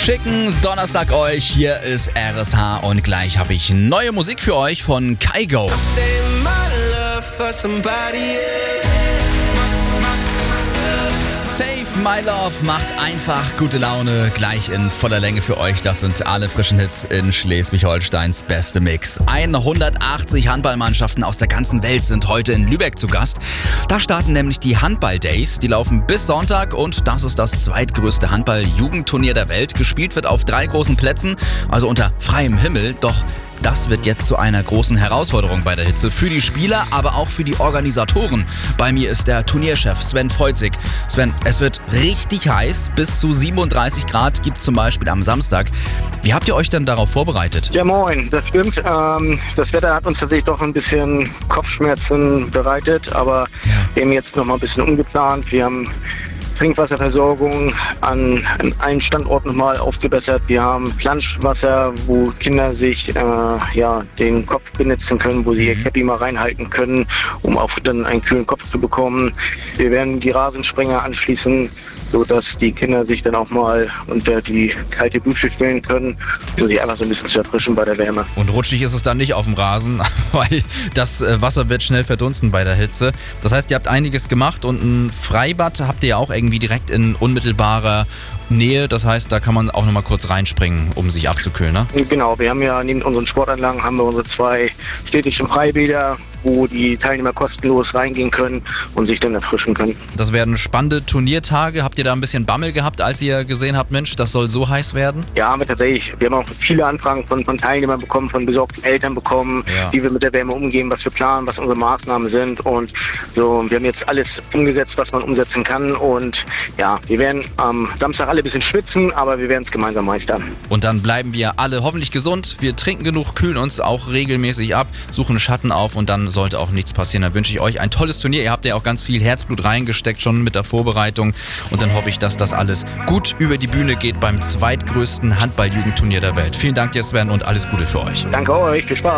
schicken Donnerstag euch. Hier ist RSH und gleich habe ich neue Musik für euch von Kygo. Save My Love macht einfach gute Laune, gleich in voller Länge für euch. Das sind alle frischen Hits in Schleswig-Holsteins beste Mix. 180 Handballmannschaften aus der ganzen Welt sind heute in Lübeck zu Gast. Da starten nämlich die Handball-Days. Die laufen bis Sonntag und das ist das zweitgrößte Handball-Jugendturnier der Welt. Gespielt wird auf 3 großen Plätzen, also unter freiem Himmel. Doch das wird jetzt zu einer großen Herausforderung bei der Hitze. Für die Spieler, aber auch für die Organisatoren. Bei mir ist der Turnierchef Sven Freuzig. Sven, es wird richtig heiß. Bis zu 37 Grad gibt es zum Beispiel am Samstag. Wie habt ihr euch denn darauf vorbereitet? Ja, moin, das stimmt. Das Wetter hat uns tatsächlich doch ein bisschen Kopfschmerzen bereitet, aber wir haben jetzt noch mal ein bisschen umgeplant. Wir haben Trinkwasserversorgung an allen Standorten nochmal aufgebessert. Wir haben Planschwasser, wo Kinder sich den Kopf benetzen können, wo sie ihr Käppi mal reinhalten können, um auch dann einen kühlen Kopf zu bekommen. Wir werden die Rasensprenger anschließen, sodass die Kinder sich dann auch mal unter die kalte Dusche stellen können, um sich einfach so ein bisschen zu erfrischen bei der Wärme. Und rutschig ist es dann nicht auf dem Rasen, weil das Wasser wird schnell verdunsten bei der Hitze. Das heißt, ihr habt einiges gemacht und ein Freibad habt ihr ja auch irgendwie direkt in unmittelbarer Nähe. Das heißt, da kann man auch nochmal kurz reinspringen, um sich abzukühlen, ne? Genau, wir haben ja neben unseren Sportanlagen haben wir unsere 2 städtischen Freibäder, wo die Teilnehmer kostenlos reingehen können und sich dann erfrischen können. Das werden spannende Turniertage. Habt ihr da ein bisschen Bammel gehabt, als ihr gesehen habt, Mensch, das soll so heiß werden? Ja, haben wir tatsächlich. Wir haben auch viele Anfragen von Teilnehmern bekommen, von besorgten Eltern bekommen, wie wir mit der Wärme umgehen, was wir planen, was unsere Maßnahmen sind. Und so, wir haben jetzt alles umgesetzt, was man umsetzen kann. Und ja, wir werden am Samstag alle ein bisschen schwitzen, aber wir werden es gemeinsam meistern. Und dann bleiben wir alle hoffentlich gesund. Wir trinken genug, kühlen uns auch regelmäßig ab, suchen Schatten auf und dann sollte auch nichts passieren. Dann wünsche ich euch ein tolles Turnier. Ihr habt ja auch ganz viel Herzblut reingesteckt schon mit der Vorbereitung. Und dann hoffe ich, dass das alles gut über die Bühne geht beim zweitgrößten Handball-Jugendturnier der Welt. Vielen Dank dir, Sven, und alles Gute für euch. Danke euch, viel Spaß.